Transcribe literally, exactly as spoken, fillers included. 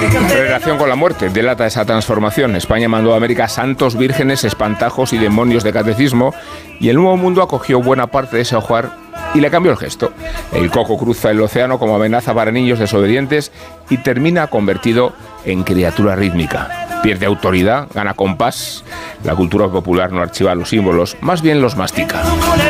Relación con la muerte delata esa transformación. España mandó a América santos, vírgenes, espantajos y demonios de catecismo, y el Nuevo Mundo acogió buena parte de ese ajuar y le cambió el gesto. El coco cruza el océano como amenaza para niños desobedientes y termina convertido en criatura rítmica. Pierde autoridad, gana compás. La cultura popular no archiva los símbolos, más bien los mastica.